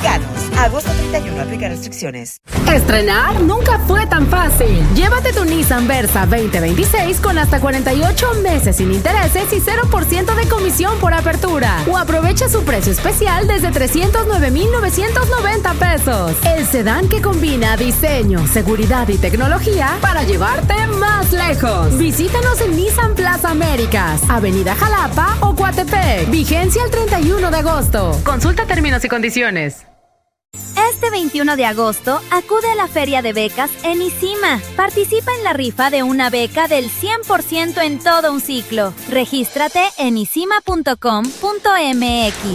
Mexicanos. Agosto 31, aplica restricciones. Estrenar nunca fue tan fácil. Llévate tu Nissan Versa 2026 con hasta 48 meses sin intereses y 0% de comisión por apertura. O aprovecha su precio especial desde 309,990 pesos. El sedán que combina diseño, seguridad y tecnología para llevarte más lejos. Visítanos en Nissan Plaza Américas, Avenida Jalapa o Coatepec. Vigencia el 31 de agosto. Consulta términos y condiciones. Este 21 de agosto, acude a la Feria de Becas en ICIMA. Participa en la rifa de una beca del 100% en todo un ciclo. Regístrate en icima.com.mx.